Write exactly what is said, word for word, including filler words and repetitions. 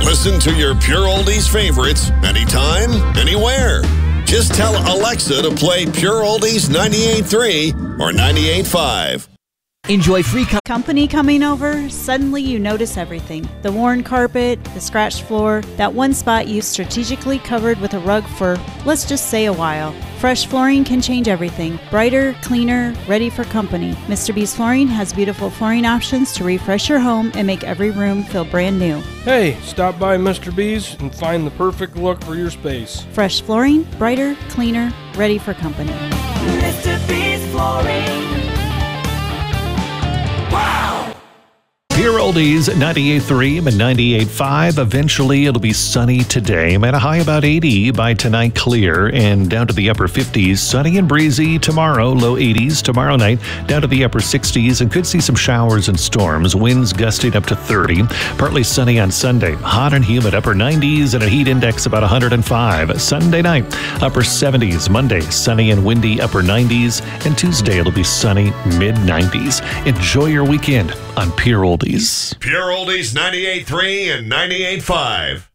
Listen to your Pure Oldies favorites anytime, anywhere. Just tell Alexa to play Pure Oldies ninety-eight point three or ninety-eight point five. Enjoy free co- Company coming over, suddenly you notice everything. The worn carpet, the scratched floor, that one spot you strategically covered with a rug for, let's just say, a while. Fresh flooring can change everything. Brighter, cleaner, ready for company. Mister B's Flooring has beautiful flooring options to refresh your home and make every room feel brand new. Hey, stop by Mister B's and find the perfect look for your space. Fresh flooring, brighter, cleaner, ready for company. Mister B's Flooring. Wow! Pure Oldies, ninety-eight point three and ninety-eight point five. Eventually, it'll be sunny today. At a high about eighty. By tonight, clear and down to the upper fifties. Sunny and breezy tomorrow, low eighties. Tomorrow night, down to the upper sixties, and could see some showers and storms. Winds gusting up to thirty. Partly sunny on Sunday. Hot and humid, upper nineties, and a heat index about one hundred five. Sunday night, upper seventies. Monday, sunny and windy, upper nineties. And Tuesday, it'll be sunny, mid nineties. Enjoy your weekend on Pure Oldies. Pure Oldies ninety-eight point three and ninety-eight point five.